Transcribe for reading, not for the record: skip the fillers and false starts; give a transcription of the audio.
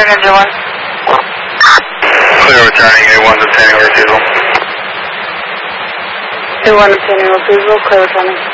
Clear engine 1. Clear returning, A1 obtaining refusal. A1 obtaining refusal, clear returning.